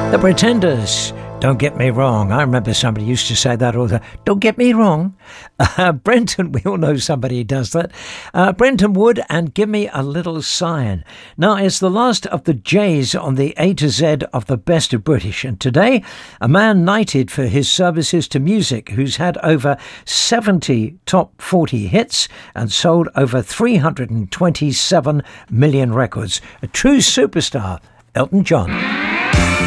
The Pretenders. Don't get me wrong. I remember somebody used to say that all the time. Don't get me wrong. Brenton, we all know somebody who does that. Brenton Wood and Give Me a Little Sign. Now, it's the last of the J's on the A to Z of the Best of British. And today, a man knighted for his services to music who's had over 70 top 40 hits and sold over 327 million records. A true superstar, Elton John.